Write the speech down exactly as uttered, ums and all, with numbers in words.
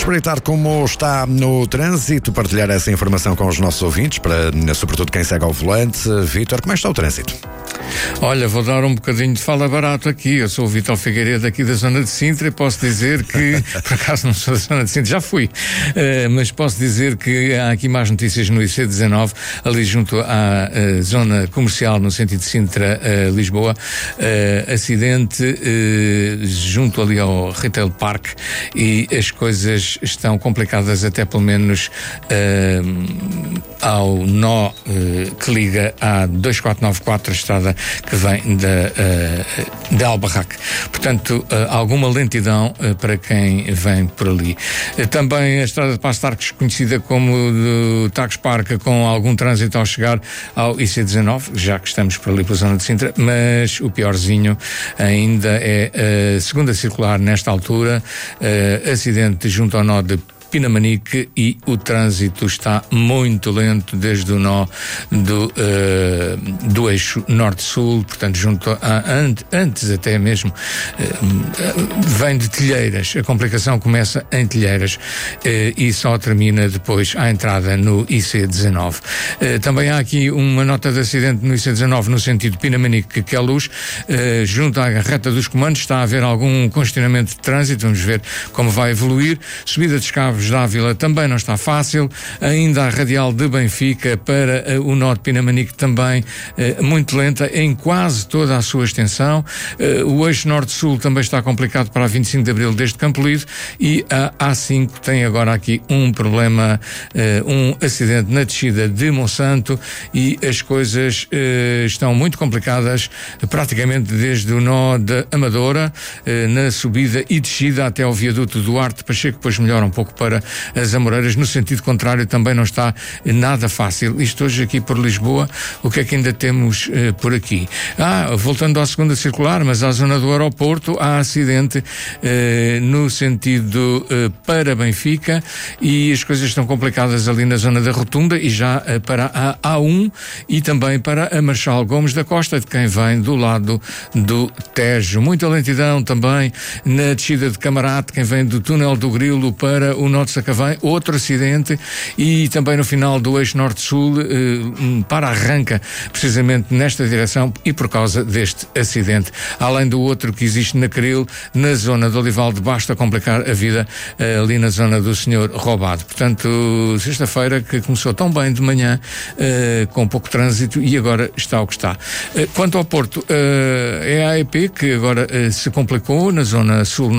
espreitar como está no trânsito, partilhar essa informação com os nossos ouvintes, para, sobretudo quem segue ao volante. Vítor, como é que está o trânsito? Olha, vou dar um bocadinho de fala barato aqui. Eu sou o Vítor Figueiredo, aqui da zona de Sintra, e posso dizer que, por acaso não sou da zona de Sintra, já fui, uh, mas posso dizer que há aqui mais notícias no I C dezanove, ali junto à uh, zona comercial, no sentido de Sintra-Lisboa, uh, uh, acidente uh, junto ali ao Retail Park, e as coisas estão complicadas até pelo menos uh, ao nó uh, que liga à dois quatro nove quatro, a estrada que vem da, uh, da Albarraque. Portanto, uh, alguma lentidão uh, para quem vem por ali. Uh, também a estrada de Passo de Arcos, conhecida como do Tagus Parque, com algum trânsito ao chegar ao I C dezanove, já que estamos por ali pela zona de Sintra, mas o piorzinho ainda é a segunda circular nesta altura, uh, acidente junto ao nó de Pinamanique, e o trânsito está muito lento desde o nó do, uh, do eixo norte-sul, portanto junto a, antes, antes até mesmo uh, vem de Telheiras. A complicação começa em Telheiras uh, e só termina depois à entrada no I C dezanove. Uh, também há aqui uma nota de acidente no I C dezanove no sentido Pinamanique, que é a luz, uh, junto à reta dos comandos está a haver algum congestionamento de trânsito. Vamos ver como vai evoluir. Subida de Escavos da Ávila também não está fácil, ainda a radial de Benfica para uh, o nó de Pinamanique também uh, muito lenta em quase toda a sua extensão. Uh, o eixo norte-sul também está complicado para a vinte e cinco de Abril desde Campolide, e a A cinco tem agora aqui um problema, uh, um acidente na descida de Monsanto, e as coisas uh, estão muito complicadas praticamente desde o nó da Amadora, uh, na subida e descida até ao viaduto Duarte Pacheco, depois melhora um pouco para as Amoreiras. No sentido contrário também não está nada fácil. Isto hoje aqui por Lisboa. O que é que ainda temos uh, por aqui? Ah, voltando à segunda circular, mas à zona do aeroporto, há acidente uh, no sentido uh, para Benfica, e as coisas estão complicadas ali na zona da Rotunda, e já uh, para a A um e também para a Marchal Gomes da Costa, de quem vem do lado do Tejo. Muita lentidão também na descida de Camarate, quem vem do túnel do Grilo para o nó de Sacavém, outro acidente, e também no final do eixo norte-sul, eh, para arranca precisamente nesta direção, e por causa deste acidente, além do outro que existe na Caril, na zona do Olival de Basta, complicar a vida eh, ali na zona do Senhor Roubado. Portanto, sexta-feira que começou tão bem de manhã, eh, com pouco trânsito, e agora está o que está. Eh, quanto ao Porto, eh, é a A E P que agora eh, se complicou na zona sul